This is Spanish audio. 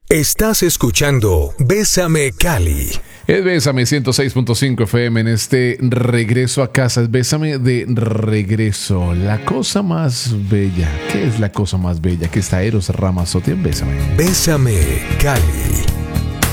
Estás escuchando Bésame Cali. Es Bésame 106.5 FM en este regreso a casa. Es Bésame de regreso. La cosa más bella. ¿Qué es la cosa más bella? Que está Eros Ramazzotti en Bésame. Bésame Cali.